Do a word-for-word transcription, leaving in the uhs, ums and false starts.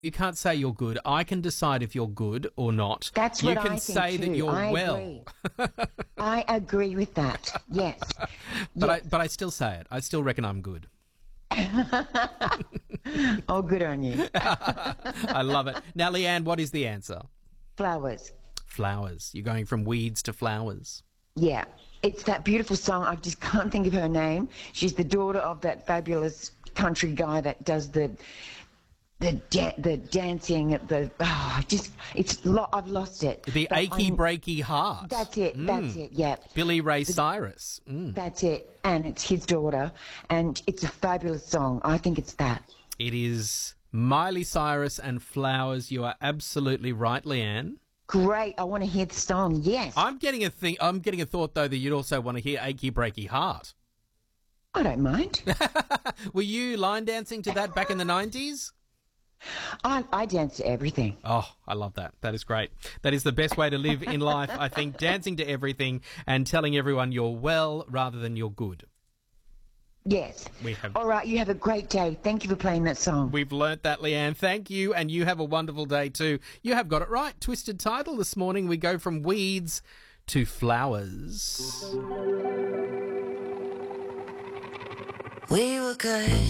You can't say you're good. I can decide if you're good or not. That's you what can I think say too. that you're I well. Agree. I agree with that. Yes. But yes. I but I still say it. I still reckon I'm good. Oh, good on you. I love it. Now, Leanne, what is the answer? Flowers. Flowers. You're going from weeds to flowers. Yeah. It's that beautiful song. I just can't think of her name. She's the daughter of that fabulous country guy that does the the da- the dancing. The oh, just it's lo- I've lost it. The But achy I'm- breaky heart. That's it. That's it. Yeah. Billy Ray Cyrus. Mm. That's it. And it's his daughter, and it's a fabulous song. I think it's that. It is Miley Cyrus and Flowers. You are absolutely right, Leanne. Great. I want to hear the song. Yes. I'm getting a thing. I'm getting a thought though that you'd also want to hear "Achy Breaky Heart." I don't mind. Were you line dancing to that back in the nineties? I, I dance to everything. Oh, I love that. That is great. That is the best way to live in life, I think, dancing to everything and telling everyone you're well rather than you're good. Yes. We have. All right. You have a great day. Thank you for playing that song. We've learnt that, Leanne. Thank you, and you have a wonderful day too. You have got it right. Twisted title this morning. We go from weeds to flowers. We were good.